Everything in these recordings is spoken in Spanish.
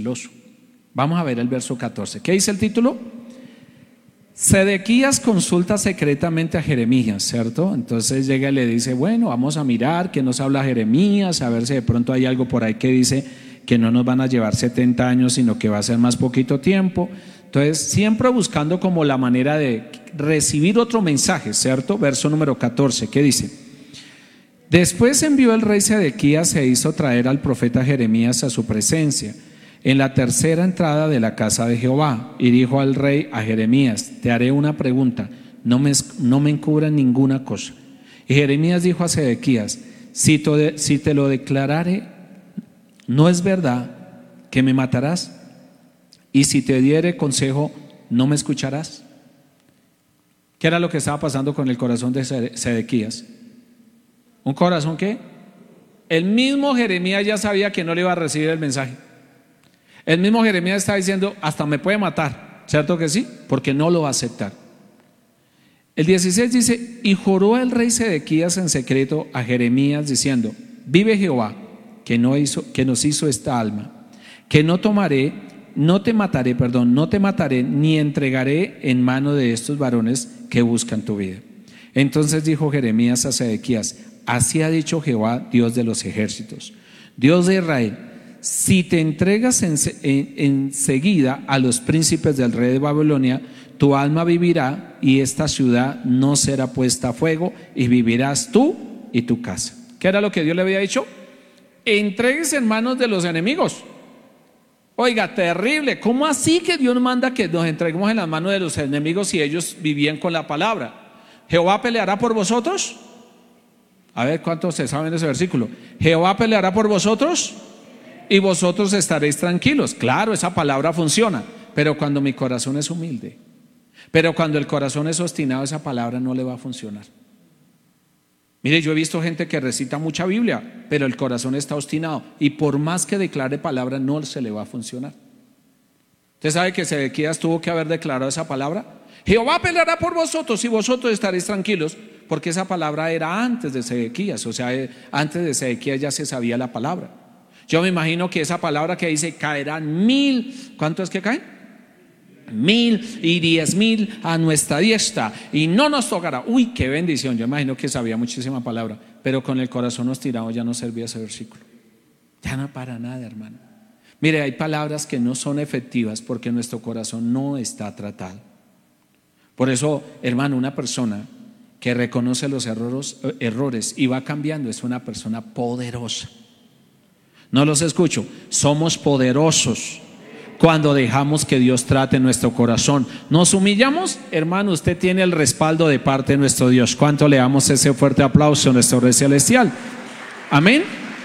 celoso. Vamos a ver el verso 14. ¿Qué dice el título? Sedequías consulta secretamente a Jeremías, ¿cierto? Entonces llega y le dice, bueno, vamos a mirar qué nos habla Jeremías, a ver si de pronto hay algo por ahí que dice que no nos van a llevar 70 años, sino que va a ser más poquito tiempo. Entonces, siempre buscando como la manera de recibir otro mensaje, ¿cierto? Verso número 14, ¿qué dice? Después envió el rey Sedequías e hizo traer al profeta Jeremías a su presencia en la tercera entrada de la casa de Jehová, y dijo al rey a Jeremías, te haré una pregunta, no me encubras ninguna cosa. Y Jeremías dijo a Sedequías, si te lo declarare, ¿no es verdad que me matarás? Y si te diere consejo, ¿no me escucharás? ¿Qué era lo que estaba pasando con el corazón de Sedequías? ¿Un corazón qué? El mismo Jeremías ya sabía que no le iba a recibir el mensaje. El mismo Jeremías está diciendo, hasta me puede matar, ¿cierto que sí? Porque no lo va a aceptar. El 16 dice, y juró el rey Sedequías en secreto a Jeremías diciendo, vive Jehová, que nos hizo esta alma, que no te mataré, ni entregaré en mano de estos varones que buscan tu vida. Entonces dijo Jeremías a Sedequías, así ha dicho Jehová, Dios de los ejércitos, Dios de Israel, si te entregas enseguida a los príncipes del rey de Babilonia, tu alma vivirá y esta ciudad no será puesta a fuego y vivirás tú y tu casa. ¿Qué era lo que Dios le había dicho? Entregues en manos de los enemigos. Oiga, terrible. ¿Cómo así que Dios manda que nos entreguemos en las manos de los enemigos si ellos vivían con la palabra? ¿Jehová peleará por vosotros? A ver cuántos se saben de ese versículo. ¿Jehová peleará por vosotros? Y vosotros estaréis tranquilos. Claro, esa palabra funciona, pero cuando mi corazón es humilde, pero cuando el corazón es obstinado, esa palabra no le va a funcionar. Mire, yo he visto gente que recita mucha Biblia, pero el corazón está obstinado y por más que declare palabra no se le va a funcionar. ¿Usted sabe que Sedequías tuvo que haber declarado esa palabra? Jehová peleará por vosotros y vosotros estaréis tranquilos, porque esa palabra era antes de Sedequías, o sea, antes de Sedequías ya se sabía la palabra. Yo me imagino que esa palabra que dice caerán 1000, ¿cuánto es que caen? 1000 y 10,000 a nuestra diestra y no nos tocará. Uy, qué bendición. Yo imagino que sabía muchísima palabra, pero con el corazón obstinado ya no servía ese versículo. Ya no para nada, hermano. Mire, hay palabras que no son efectivas porque nuestro corazón no está tratado. Por eso, hermano, una persona que reconoce los errores y va cambiando es una persona poderosa. No los escucho. Somos poderosos cuando dejamos que Dios trate nuestro corazón. Nos humillamos, hermano, usted tiene el respaldo de parte de nuestro Dios. ¿Cuánto le damos ese fuerte aplauso a nuestro Rey Celestial? Amén.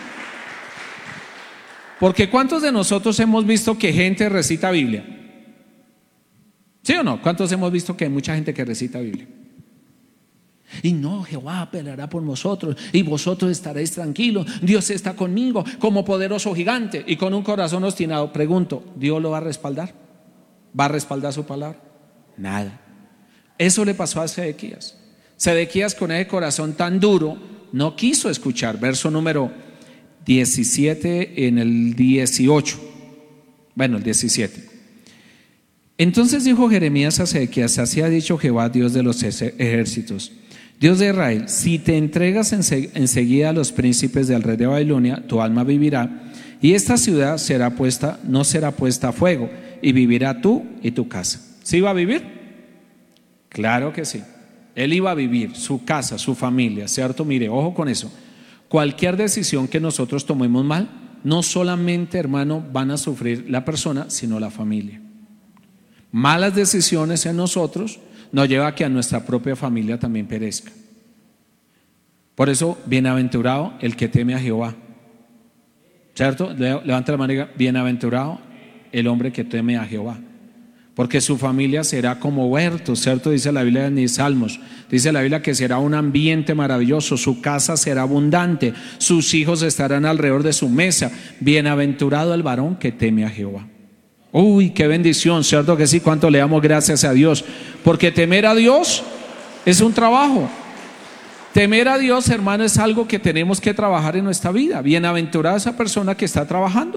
Porque ¿cuántos de nosotros hemos visto que gente recita Biblia? ¿Sí o no? ¿Cuántos hemos visto que hay mucha gente que recita Biblia? Y no, Jehová peleará por nosotros y vosotros estaréis tranquilos, Dios está conmigo como poderoso gigante. Y con un corazón obstinado, pregunto, ¿Dios lo va a respaldar? ¿Va a respaldar su palabra? Nada. Eso le pasó a Sedequías. Sedequías, con ese corazón tan duro, no quiso escuchar. Verso número 17 en el 18. Bueno, el 17. Entonces dijo Jeremías a Sedequías, así ha dicho Jehová, Dios de los ejércitos, Dios de Israel, si te entregas enseguida a los príncipes del rey de Babilonia, tu alma vivirá y esta ciudad no será puesta a fuego y vivirá tú y tu casa. ¿Sí iba a vivir? Claro que sí. Él iba a vivir, su casa, su familia, ¿cierto? Mire, ojo con eso. Cualquier decisión que nosotros tomemos mal, no solamente, hermano, van a sufrir la persona, sino la familia. Malas decisiones en nosotros nos lleva a que a nuestra propia familia también perezca. Por eso, bienaventurado el que teme a Jehová, ¿cierto? Levanta la mano y diga, bienaventurado el hombre que teme a Jehová, porque su familia será como huerto, ¿cierto? Dice la Biblia en Salmos, dice la Biblia que será un ambiente maravilloso, su casa será abundante, sus hijos estarán alrededor de su mesa. Bienaventurado el varón que teme a Jehová. Uy, qué bendición, ¿cierto que sí? ¿Cuánto le damos gracias a Dios? Porque temer a Dios es un trabajo. Temer a Dios, hermano, es algo que tenemos que trabajar en nuestra vida. Bienaventurada esa persona que está trabajando,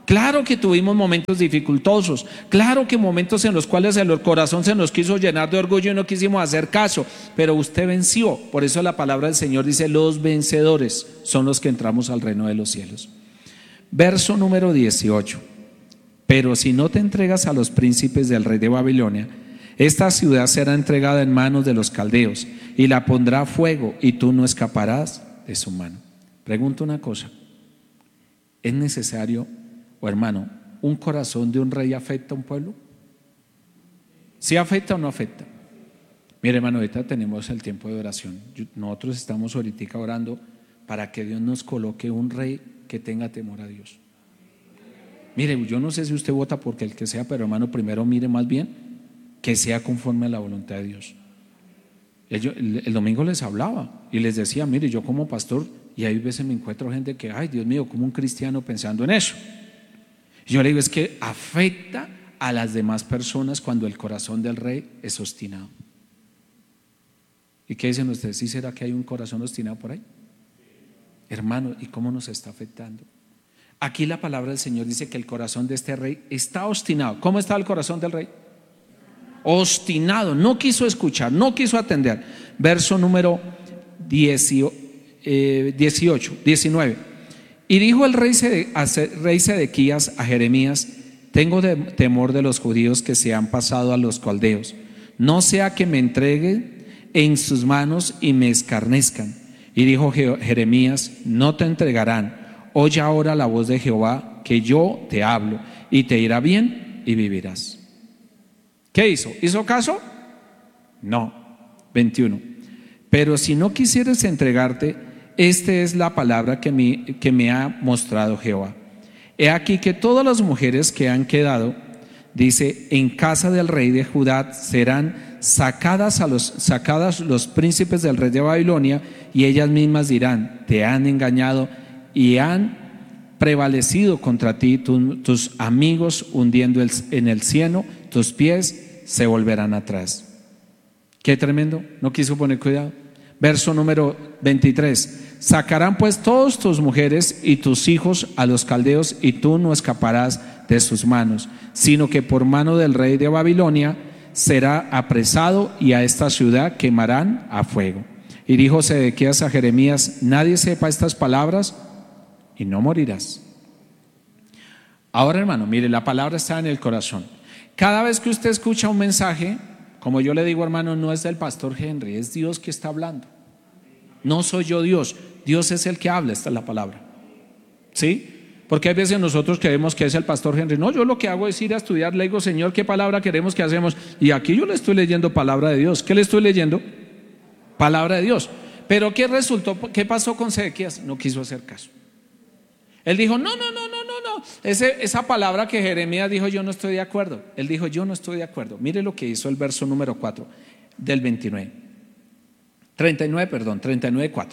Claro que tuvimos momentos dificultosos, claro que momentos en los cuales el corazón se nos quiso llenar de orgullo y no quisimos hacer caso, pero usted venció. Por eso la palabra del Señor dice: los vencedores son los que entramos al reino de los cielos. Verso número 18: pero si no te entregas a los príncipes del rey de Babilonia, esta ciudad será entregada en manos de los caldeos y la pondrá a fuego, y tú no escaparás de su mano. Pregunto una cosa: ¿es necesario, o hermano, un corazón de un rey afecta a un pueblo? ¿Sí afecta o no afecta? Mire, hermano, ahorita tenemos el tiempo de oración. Nosotros estamos ahorita orando para que Dios nos coloque un rey que tenga temor a Dios. Mire, yo no sé si usted vota porque el que sea, pero hermano, primero mire más bien que sea conforme a la voluntad de Dios. El domingo les hablaba y les decía: mire, yo como pastor, y hay veces me encuentro gente que, ay Dios mío, como un cristiano pensando en eso. Y yo le digo: es que afecta a las demás personas cuando el corazón del rey es obstinado. ¿Y qué dicen ustedes? ¿Sí será que hay un corazón obstinado por ahí? Hermano, ¿y cómo nos está afectando? Aquí la palabra del Señor dice que el corazón de este rey está obstinado. ¿Cómo está el corazón del rey? Obstinado, no quiso escuchar, no quiso atender. Verso número 19: y dijo el rey Sedequías a Jeremías: tengo temor de los judíos que se han pasado a los caldeos, no sea que me entreguen en sus manos y me escarnezcan. Y dijo Jeremías: no te entregarán. Oye ahora la voz de Jehová, que yo te hablo, y te irá bien y vivirás. ¿Qué hizo? ¿Hizo caso? No. 21: pero si no quisieres entregarte, esta es la palabra que me ha mostrado Jehová. He aquí que todas las mujeres que han quedado, dice, en casa del rey de Judá serán sacadas los príncipes del rey de Babilonia, y ellas mismas dirán: te han engañado y han prevalecido contra ti tus amigos, hundiendo en el cieno tus pies se volverán atrás. Qué tremendo, no quiso poner cuidado. Verso número 23: sacarán pues todas tus mujeres y tus hijos a los caldeos, y tú no escaparás de sus manos, sino que por mano del rey de Babilonia será apresado, y a esta ciudad quemarán a fuego. Y dijo Sedequías a Jeremías: nadie sepa estas palabras y no morirás. Ahora, hermano, mire, la palabra está en el corazón. Cada vez que usted escucha un mensaje, como yo le digo, hermano, no es del pastor Henry, es Dios que está hablando. No soy yo Dios, Dios es el que habla. Esta es la palabra, ¿sí? Porque hay veces nosotros creemos que es el pastor Henry. No, yo lo que hago es ir a estudiar, le digo: Señor, ¿qué palabra queremos que hacemos? Y aquí yo le estoy leyendo palabra de Dios. ¿Qué le estoy leyendo? Palabra de Dios. Pero ¿qué resultó? ¿Qué pasó con Sedequías? No quiso hacer caso. Él dijo: no. Esa palabra que Jeremías dijo, yo no estoy de acuerdo. Él dijo: yo no estoy de acuerdo. Mire lo que hizo el verso número 4 del 39:4.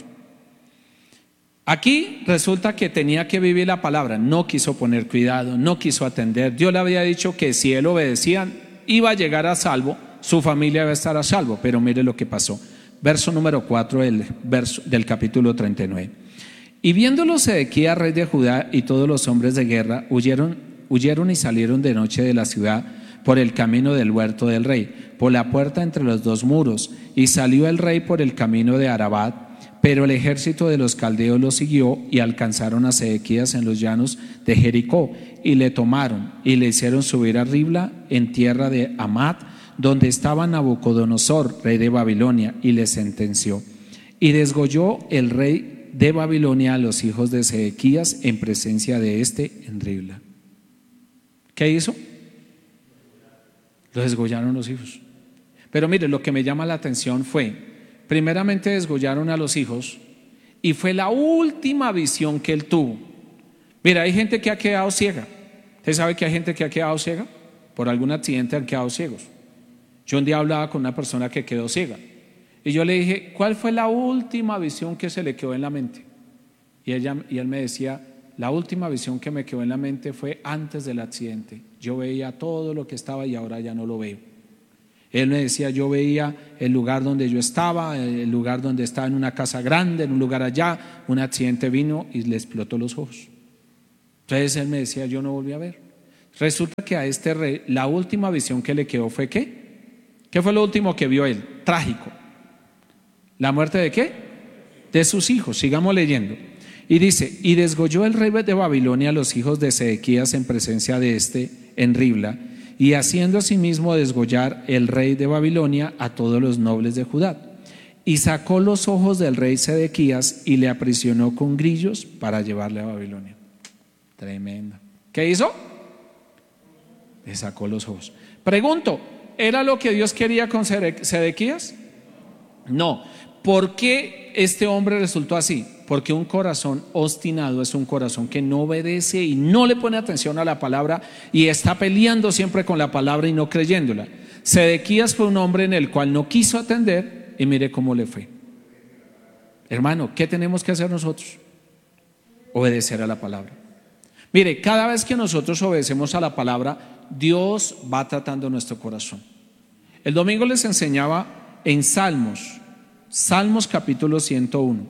Aquí resulta que tenía que vivir la palabra. No quiso poner cuidado, no quiso atender. Dios le había dicho que si él obedecía iba a llegar a salvo, su familia iba a estar a salvo. Pero mire lo que pasó. Verso número 4 del capítulo 39. Y viéndolo Sedequías, rey de Judá, y todos los hombres de guerra huyeron y salieron de noche de la ciudad por el camino del huerto del rey, por la puerta entre los dos muros. Y salió el rey por el camino de Arabat, pero el ejército de los caldeos lo siguió, y alcanzaron a Sedequías en los llanos de Jericó, y le tomaron, y le hicieron subir a Ribla, en tierra de Hamat, donde estaba Nabucodonosor, rey de Babilonia, y le sentenció. Y desgolló el rey de Babilonia a los hijos de Sedequías en presencia de en Ribla. ¿Qué hizo? Lo desgollaron los hijos. Pero mire, lo que me llama la atención fue, primeramente desgollaron a los hijos, y fue la última visión que él tuvo. Mira, hay gente que ha quedado ciega. ¿Usted sabe que hay gente que ha quedado ciega? Por algún accidente han quedado ciegos. Yo un día hablaba con una persona que quedó ciega, y yo le dije: ¿cuál fue la última visión que se le quedó en la mente? Y él me decía: la última visión que me quedó en la mente fue antes del accidente. Yo veía todo lo que estaba y ahora ya no lo veo. Él me decía: yo veía el lugar donde yo estaba, el lugar donde estaba en una casa grande, en un lugar allá, un accidente vino y le explotó los ojos. Entonces él me decía, yo no volví a ver. Resulta que a este rey la última visión que le quedó fue ¿qué? ¿Qué fue lo último que vio él? Trágico. ¿La muerte de qué? De sus hijos. Sigamos leyendo. Y dice, y desgolló el rey de Babilonia a los hijos de Sedequías en presencia de en Ribla, y haciendo asimismo desgollar el rey de Babilonia a todos los nobles de Judá. Y sacó los ojos del rey Sedequías y le aprisionó con grillos para llevarle a Babilonia. Tremendo. ¿Qué hizo? Le sacó los ojos. Pregunto, ¿era lo que Dios quería con Sedequías? No. ¿Por qué este hombre resultó así? Porque un corazón obstinado es un corazón que no obedece y no le pone atención a la palabra y está peleando siempre con la palabra y no creyéndola. Sedequías fue un hombre en el cual no quiso atender y mire cómo le fue. Hermano, ¿qué tenemos que hacer nosotros? Obedecer a la palabra. Mire, cada vez que nosotros obedecemos a la palabra, Dios va tratando nuestro corazón. El domingo les enseñaba en Salmos capítulo 101.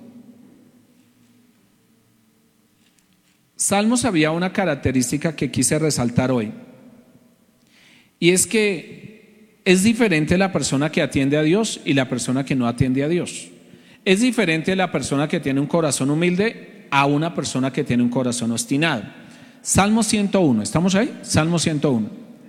Salmos había una característica que quise resaltar hoy, y es que es diferente la persona que atiende a Dios y la persona que no atiende a Dios. Es diferente la persona que tiene un corazón humilde a una persona que tiene un corazón obstinado. Salmo 101, ¿estamos ahí? Salmo 101.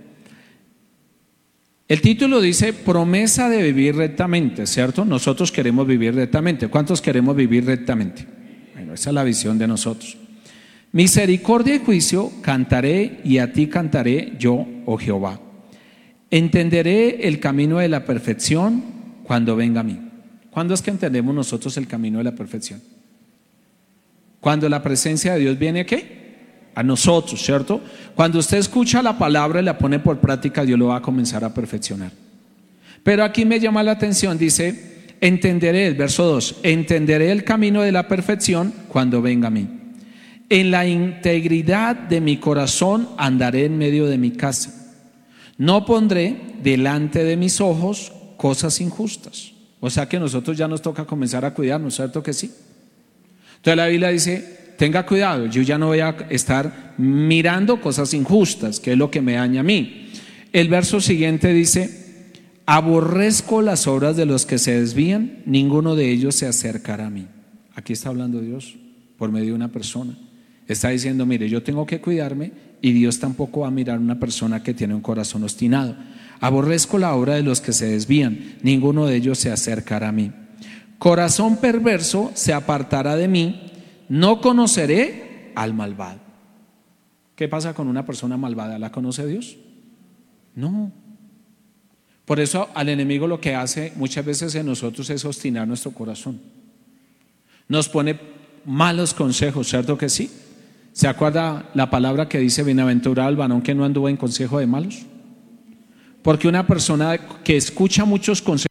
El título dice promesa de vivir rectamente, ¿cierto? Nosotros queremos vivir rectamente. ¿Cuántos queremos vivir rectamente? Bueno, esa es la visión de nosotros. Misericordia y juicio cantaré, y a ti cantaré yo, oh Jehová. Entenderé el camino de la perfección cuando venga a mí. ¿Cuándo es que entendemos nosotros el camino de la perfección? Cuando la presencia de Dios viene ¿a qué? A nosotros, ¿cierto? Cuando usted escucha la palabra y la pone por práctica, Dios lo va a comenzar a perfeccionar. Pero aquí me llama la atención, dice, entenderé, el verso 2, entenderé el camino de la perfección cuando venga a mí. En la integridad de mi corazón andaré en medio de mi casa. No pondré delante de mis ojos cosas injustas. O sea que nosotros ya nos toca comenzar a cuidarnos, ¿cierto que sí? Entonces la Biblia dice, tenga cuidado, yo ya no voy a estar mirando cosas injustas, que es lo que me daña a mí. El verso siguiente dice, aborrezco las obras de los que se desvían, ninguno de ellos se acercará a mí. Aquí está hablando Dios por medio de una persona. Está diciendo, mire, yo tengo que cuidarme y Dios tampoco va a mirar a una persona que tiene un corazón obstinado. Aborrezco la obra de los que se desvían, ninguno de ellos se acercará a mí. Corazón perverso se apartará de mí, no conoceré al malvado. ¿Qué pasa con una persona malvada? ¿La conoce Dios? No. Por eso al enemigo lo que hace muchas veces en nosotros es obstinar nuestro corazón. Nos pone malos consejos, ¿cierto que sí? ¿Se acuerda la palabra que dice bienaventurado el varón que no anduvo en consejo de malos? Porque una persona que escucha muchos consejos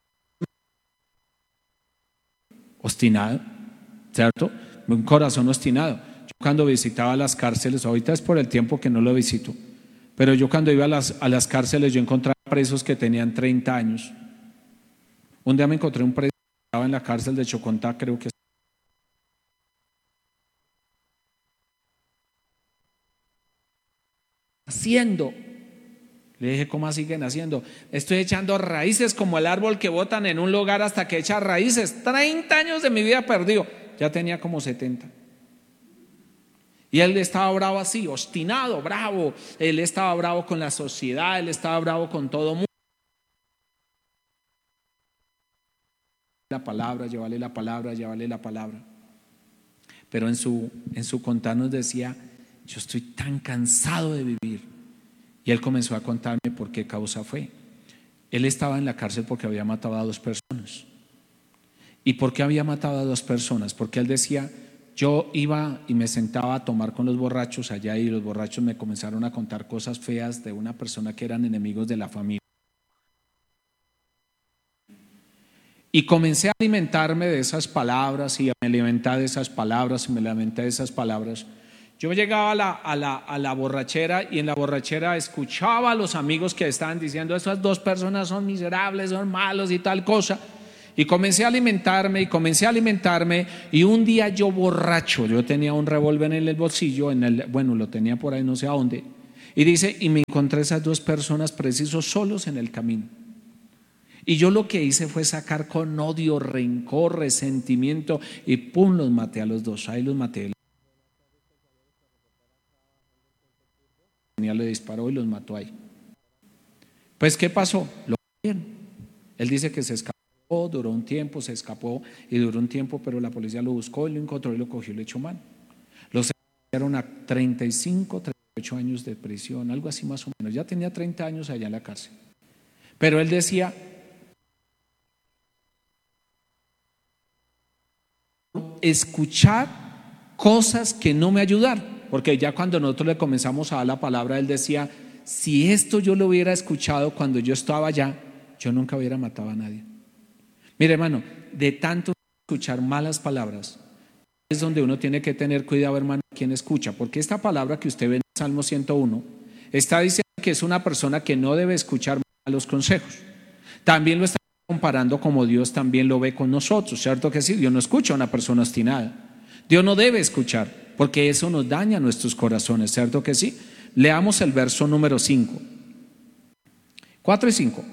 obstinado, ¿cierto? Un corazón obstinado. Yo cuando visitaba las cárceles, ahorita es por el tiempo que no lo visito, pero yo cuando iba a las cárceles yo encontraba presos que tenían 30 años. Un día me encontré un preso que estaba en la cárcel de Chocontá, creo que haciendo. Le dije, ¿cómo siguen haciendo? Estoy echando raíces como el árbol que botan en un lugar hasta que echa raíces. 30 años de mi vida perdido. Ya tenía como 70. Y él estaba bravo así, obstinado, bravo. Él estaba bravo con la sociedad, él estaba bravo con todo mundo. La palabra, llevarle la palabra, llevarle la palabra. Pero en su contar nos decía, yo estoy tan cansado de vivir. Y él comenzó a contarme por qué causa fue. Él estaba en la cárcel porque había matado a 2 personas. ¿Y por qué había matado a 2 personas? Porque él decía, yo iba y me sentaba a tomar con los borrachos allá y los borrachos me comenzaron a contar cosas feas de una persona que eran enemigos de la familia. Y comencé a alimentarme de esas palabras y me alimenté de esas palabras y me alimenté de esas palabras. Yo llegaba a la borrachera y en la borrachera escuchaba a los amigos que estaban diciendo, esas 2 personas son miserables, son malos y tal cosa. Y comencé a alimentarme y comencé a alimentarme, y un día yo borracho, yo tenía un revólver en el bolsillo, bueno, lo tenía por ahí no sé a dónde, y dice, y me encontré esas dos personas precisos solos en el camino. Y yo lo que hice fue sacar con odio, rencor, resentimiento, y pum, los maté a los dos, ahí los maté. Le disparó y los mató ahí. Pues ¿qué pasó? Lo cogieron. Él dice que se escapó, duró un tiempo, se escapó y duró un tiempo, pero la policía lo buscó y lo encontró y lo cogió y le echó mano. Lo sentenciaron a 35, 38 años de prisión, algo así más o menos. Ya tenía 30 años allá en la cárcel. Pero él decía, escuchar cosas que no me ayudaron, porque ya cuando nosotros le comenzamos a dar la palabra, él decía, si esto yo lo hubiera escuchado cuando yo estaba allá, yo nunca hubiera matado a nadie. Mire, hermano, de tanto escuchar malas palabras es donde uno tiene que tener cuidado, hermano, quién escucha, porque esta palabra que usted ve en el Salmo 101 está diciendo que es una persona que no debe escuchar malos consejos. También lo está comparando como Dios también lo ve con nosotros, ¿cierto que sí? Dios no escucha a una persona obstinada. Dios no debe escuchar, porque eso nos daña nuestros corazones, ¿cierto que sí? Leamos el verso número 5, 4 y 5.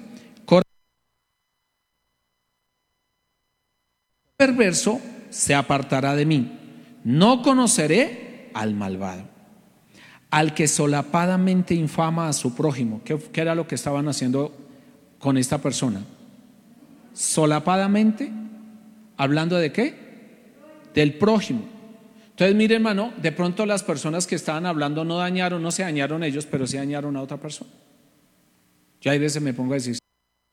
El perverso se apartará de mí, no conoceré al malvado. Al que solapadamente infama a su prójimo. ¿Qué era lo que estaban haciendo con esta persona? Solapadamente, ¿hablando de qué? Del prójimo. Entonces, mire, hermano, de pronto las personas que estaban hablando no se dañaron ellos, pero sí dañaron a otra persona. Yo a veces me pongo a decir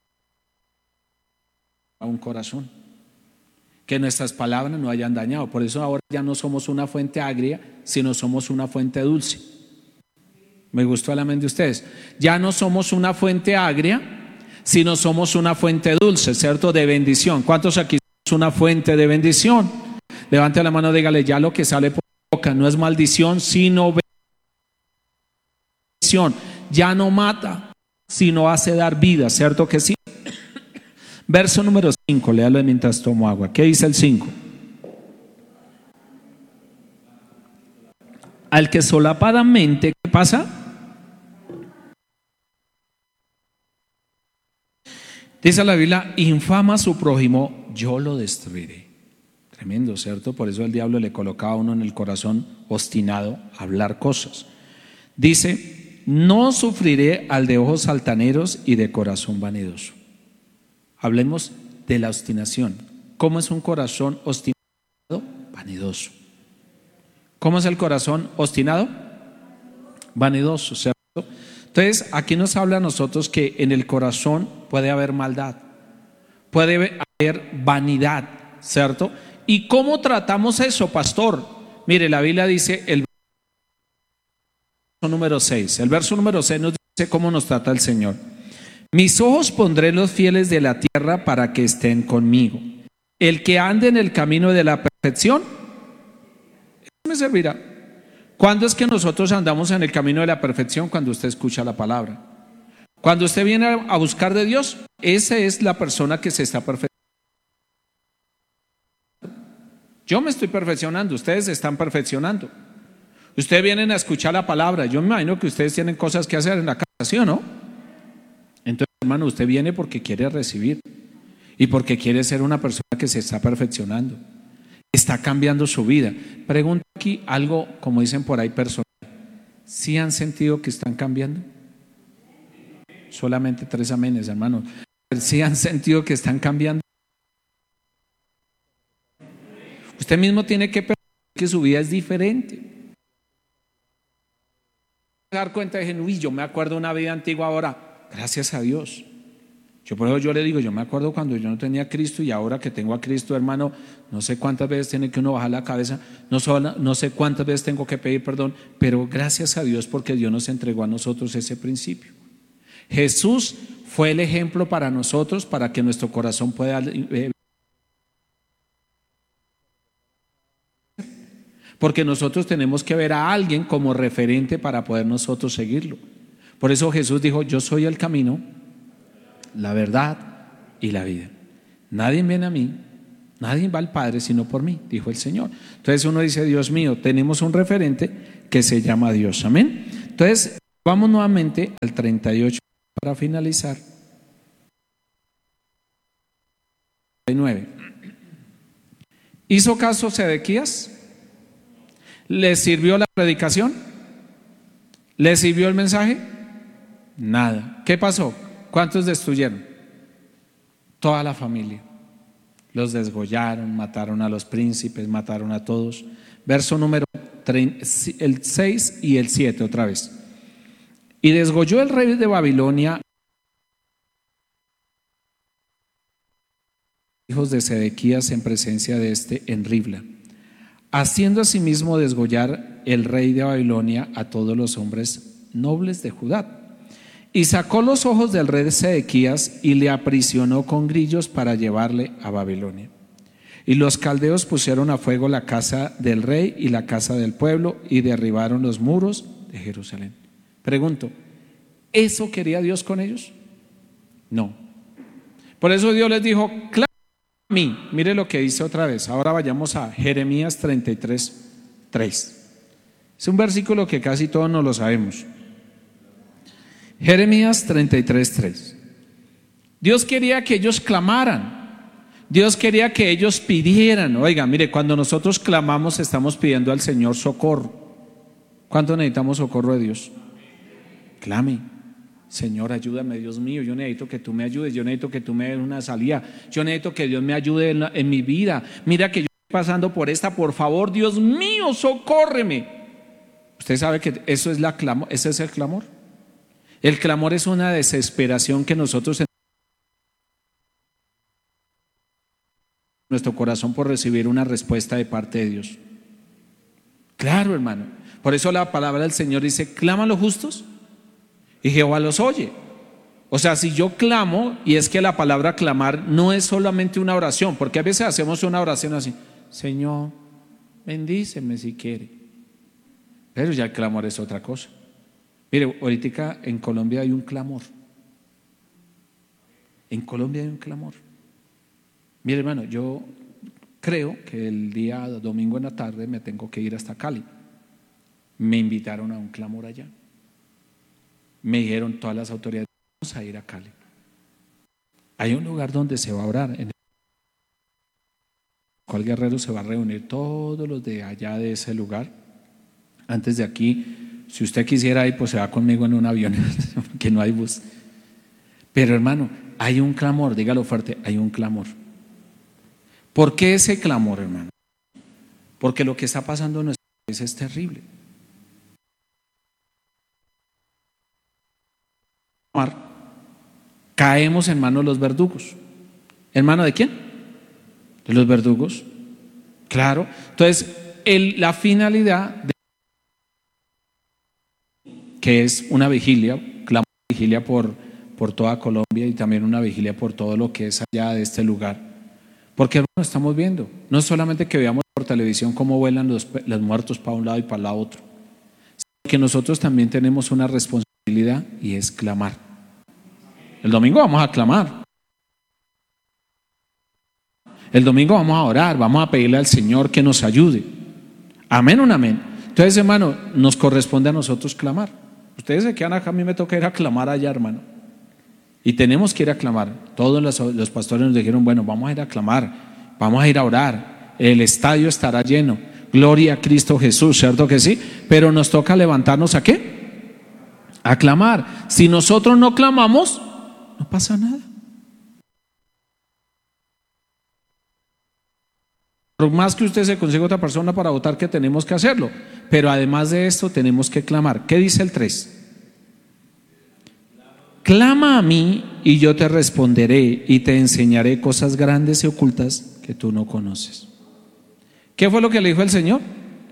a un corazón, que nuestras palabras no hayan dañado. Por eso ahora ya no somos una fuente agria, sino somos una fuente dulce. Me gustó el amén de ustedes. Ya no somos una fuente agria, sino somos una fuente dulce, ¿cierto? De bendición. ¿Cuántos aquí somos una fuente de bendición? Levante la mano, dígale, ya lo que sale por la boca no es maldición, sino bendición. Ya no mata, sino hace dar vida, ¿cierto que sí? Verso número 5, léalo mientras tomo agua. ¿Qué dice el 5? Al que solapadamente, ¿qué pasa? Dice la Biblia, infama a su prójimo, yo lo destruiré. Tremendo, ¿cierto? Por eso el diablo le colocaba a uno en el corazón obstinado a hablar cosas. Dice, no sufriré al de ojos altaneros y de corazón vanidoso. Hablemos de la obstinación. ¿Cómo es un corazón obstinado? Vanidoso. ¿Cómo es el corazón obstinado? Vanidoso, ¿cierto? Entonces, aquí nos habla a nosotros que en el corazón puede haber maldad, puede haber vanidad, ¿cierto? ¿Y cómo tratamos eso, pastor? Mire, la Biblia dice, el verso número 6, nos dice cómo nos trata el Señor. Mis ojos pondré en los fieles de la tierra para que estén conmigo. El que ande en el camino de la perfección, eso me servirá. ¿Cuándo es que nosotros andamos en el camino de la perfección? Cuando usted escucha la palabra. Cuando usted viene a buscar de Dios, esa es la persona que se está perfeccionando. Yo me estoy perfeccionando, ustedes se están perfeccionando. Ustedes vienen a escuchar la palabra. Yo me imagino que ustedes tienen cosas que hacer en la casa, ¿sí o no? Entonces, hermano, usted viene porque quiere recibir y porque quiere ser una persona que se está perfeccionando. Está cambiando su vida. Pregunto aquí algo, como dicen por ahí, personal. ¿Sí han sentido que están cambiando? Solamente 3 amenes, hermano. ¿Sí han sentido que están cambiando? Usted mismo tiene que percibir que su vida es diferente. Dar cuenta de uy, yo me acuerdo de una vida antigua ahora. Gracias a Dios. Por eso yo le digo, yo me acuerdo cuando yo no tenía a Cristo y ahora que tengo a Cristo, hermano, no sé cuántas veces tiene que uno bajar la cabeza, no sé cuántas veces tengo que pedir perdón, pero gracias a Dios porque Dios nos entregó a nosotros ese principio. Jesús fue el ejemplo para nosotros, para que nuestro corazón pueda porque nosotros tenemos que ver a alguien como referente para poder nosotros seguirlo. Por eso Jesús dijo, yo soy el camino, la verdad y la vida. Nadie viene a mí, nadie va al Padre sino por mí, dijo el Señor. Entonces uno dice, Dios mío, tenemos un referente que se llama Dios. Amén. Entonces vamos nuevamente al 38 para finalizar. 9. ¿Hizo caso Sedequías? ¿Le sirvió la predicación? ¿Le sirvió el mensaje? Nada. ¿Qué pasó? ¿Cuántos destruyeron? Toda la familia. Los desgollaron, mataron a los príncipes, mataron a todos. Verso número el 6 y el 7 otra vez. Y desgolló el rey de Babilonia hijos de Sedequías en presencia de este en Ribla, haciendo asimismo desgollar el rey de Babilonia a todos los hombres nobles de Judá. Y sacó los ojos del rey de Sedequías y le aprisionó con grillos para llevarle a Babilonia. Y los caldeos pusieron a fuego la casa del rey y la casa del pueblo y derribaron los muros de Jerusalén. Pregunto, ¿eso quería Dios con ellos? No. Por eso Dios les dijo, clama a mí. Mire lo que dice otra vez. Ahora vayamos a Jeremías 33:3. Es un versículo que casi todos nos lo sabemos. Jeremías 33:3. Dios quería que ellos clamaran. Dios quería que ellos pidieran. Oiga, mire, cuando nosotros clamamos estamos pidiendo al Señor socorro. ¿Cuánto necesitamos socorro de Dios? Clame. Señor, ayúdame, Dios mío, yo necesito que tú me ayudes, yo necesito que tú me des una salida, yo necesito que Dios me ayude en mi vida. Mira que yo estoy pasando por esta, por favor, Dios mío, socórreme. Usted sabe que eso es ese es el clamor. El clamor es una desesperación que nosotros en nuestro corazón por recibir una respuesta de parte de Dios. Claro, hermano. Por eso la palabra del Señor dice, claman los justos y Jehová los oye. O sea, si yo clamo, y es que la palabra clamar no es solamente una oración, porque a veces hacemos una oración así, Señor, bendíceme si quiere. Pero ya el clamor es otra cosa. Mire, ahorita en Colombia hay un clamor. En Colombia hay un clamor. Mire, hermano, yo creo que el día domingo en la tarde me tengo que ir hasta Cali. Me invitaron a un clamor allá. Me dijeron todas las autoridades, vamos a ir a Cali. Hay un lugar donde se va a orar, en el cual Guerrero se va a reunir todos los de allá de ese lugar. Antes de aquí, si usted quisiera ir, pues se va conmigo en un avión, que no hay bus. Pero hermano, hay un clamor, dígalo fuerte, hay un clamor. ¿Por qué ese clamor, hermano? Porque lo que está pasando en nuestro país es terrible. Caemos en manos de los verdugos. ¿En manos de quién? De los verdugos. Claro. Entonces, la finalidad que es una vigilia, clamor de vigilia por toda Colombia y también una vigilia por todo lo que es allá de este lugar. Porque hermano, estamos viendo, no es solamente que veamos por televisión cómo vuelan los muertos para un lado y para el otro, sino que nosotros también tenemos una responsabilidad y es clamar. El domingo vamos a clamar. El domingo vamos a orar, vamos a pedirle al Señor que nos ayude. Amén o no amén. Entonces, hermano, nos corresponde a nosotros clamar. Ustedes se quedan acá, a mí me toca ir a clamar allá, hermano. Y tenemos que ir a clamar. Todos los pastores nos dijeron, bueno, vamos a ir a clamar, vamos a ir a orar. El estadio estará lleno. Gloria a Cristo Jesús, ¿cierto que sí? Pero nos toca levantarnos ¿a qué? A clamar. Si nosotros no clamamos, no pasa nada. Por más que usted se consiga otra persona para votar, que tenemos que hacerlo. Pero además de esto, tenemos que clamar. ¿Qué dice el 3? Clama a mí y yo te responderé y te enseñaré cosas grandes y ocultas que tú no conoces. ¿Qué fue lo que le dijo el Señor?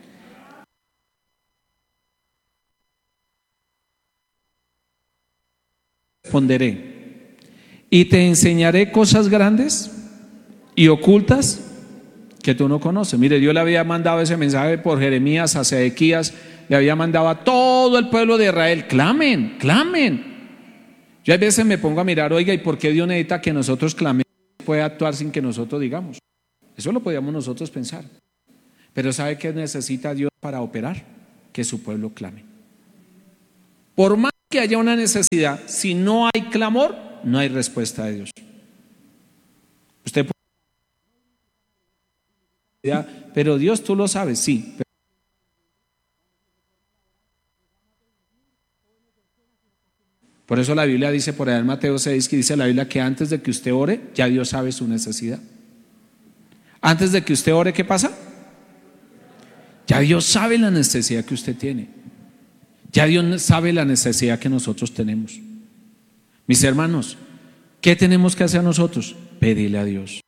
Responderé y te enseñaré cosas grandes y ocultas que tú no conoces. Mire, Dios le había mandado ese mensaje por Jeremías a Sedequías, le había mandado a todo el pueblo de Israel, clamen, clamen. Yo a veces me pongo a mirar, oiga, ¿y por qué Dios necesita que nosotros clamemos? puede actuar sin que nosotros digamos. Eso lo podíamos nosotros pensar. Pero ¿sabe qué necesita Dios para operar? Que su pueblo clame. Por más que haya una necesidad, si no hay clamor, no hay respuesta de Dios. Usted puede, pero Dios, tú lo sabes, sí. Por eso la Biblia dice por allá en Mateo 6, que dice la Biblia que antes de que usted ore, ya Dios sabe su necesidad. Antes de que usted ore, ¿qué pasa? Ya Dios sabe la necesidad que usted tiene. Ya Dios sabe la necesidad que nosotros tenemos. Mis hermanos, ¿qué tenemos que hacer nosotros? Pedirle a Dios.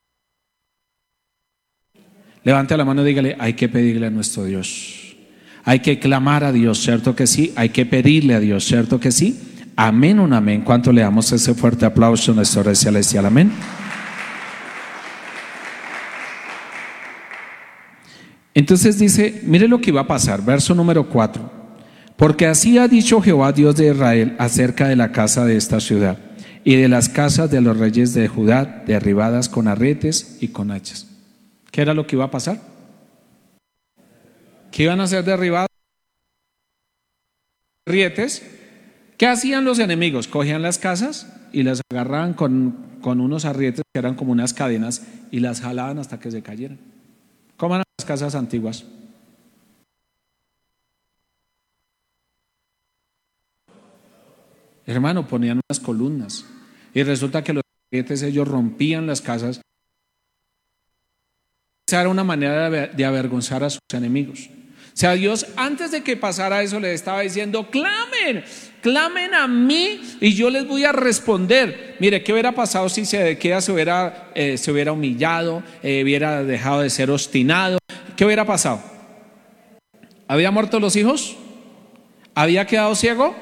Levante la mano y dígale, hay que pedirle a nuestro Dios. Hay que clamar a Dios, ¿cierto que sí? Hay que pedirle a Dios, ¿cierto que sí? Amén, un amén. ¿Cuánto le damos ese fuerte aplauso a nuestro Rey Celestial? Amén. Entonces dice, mire lo que iba a pasar, verso número 4. Porque así ha dicho Jehová Dios de Israel acerca de la casa de esta ciudad y de las casas de los reyes de Judá derribadas con arretes y con hachas. ¿Qué era lo que iba a pasar? ¿Qué iban a ser derribadas? Arrietes. ¿Qué hacían los enemigos? Cogían las casas y las agarraban con unos arrietes que eran como unas cadenas y las jalaban hasta que se cayeran. ¿Cómo eran las casas antiguas? Hermano, ponían unas columnas y resulta que los arrietes ellos rompían las casas. Esa era una manera de avergonzar a sus enemigos. O sea, Dios antes de que pasara eso le estaba diciendo, clamen, clamen a mí y yo les voy a responder. Mire, ¿qué hubiera pasado si Sedequías se hubiera humillado, hubiera dejado de ser obstinado? ¿Qué hubiera pasado? ¿Había muerto los hijos? ¿Había quedado ciego?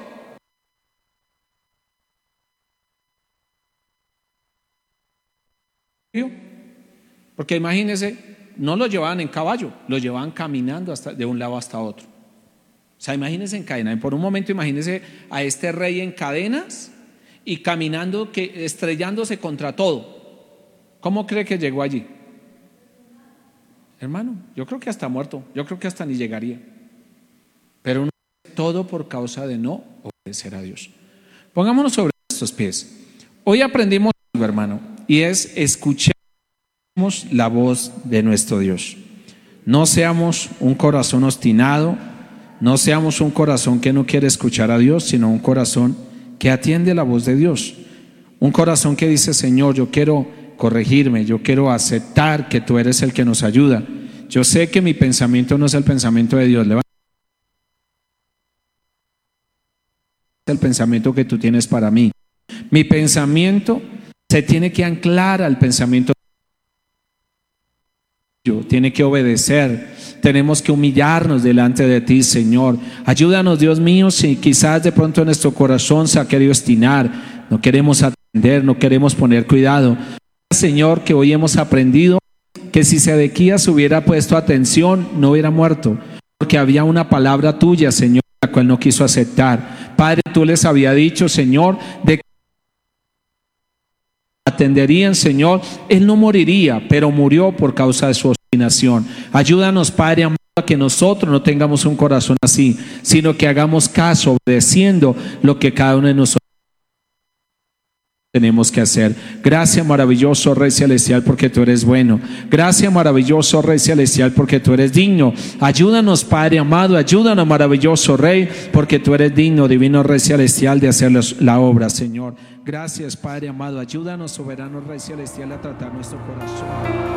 Porque imagínense, no lo llevaban en caballo, lo llevaban caminando de un lado hasta otro. O sea, imagínense en cadena. Por un momento imagínense a este rey en cadenas y caminando, estrellándose contra todo. ¿Cómo cree que llegó allí? Hermano, yo creo que hasta muerto, yo creo que hasta ni llegaría. Pero todo por causa de no obedecer a Dios. Pongámonos sobre estos pies. Hoy aprendimos algo, hermano, y es escuchar la voz de nuestro Dios. No seamos un corazón obstinado, no seamos un corazón que no quiere escuchar a Dios, sino un corazón que atiende la voz de Dios. Un corazón que dice, Señor, yo quiero corregirme, yo quiero aceptar que tú eres el que nos ayuda. Yo sé que mi pensamiento no es el pensamiento de Dios. El pensamiento que tú tienes para mí. Mi pensamiento se tiene que anclar al pensamiento. Tiene que obedecer, tenemos que humillarnos delante de ti, Señor. Ayúdanos, Dios mío, si quizás de pronto nuestro corazón se ha querido obstinar, no queremos atender, no queremos poner cuidado. Señor, que hoy hemos aprendido que si Sedequías hubiera puesto atención, no hubiera muerto, porque había una palabra tuya, Señor, la cual no quiso aceptar. Padre, tú les había dicho, Señor, de que atenderían, Señor, él no moriría, pero murió por causa de su obstinación. Ayúdanos, Padre amado, a que nosotros no tengamos un corazón así, sino que hagamos caso, obedeciendo lo que cada uno de nosotros tenemos que hacer. Gracias, maravilloso Rey Celestial, porque tú eres bueno. Gracias, maravilloso Rey Celestial, porque tú eres digno. Ayúdanos, Padre amado, ayúdanos, maravilloso Rey, porque tú eres digno, divino Rey Celestial, de hacer la obra, Señor. Gracias, Padre amado, ayúdanos, soberano Rey Celestial, a tratar nuestro corazón.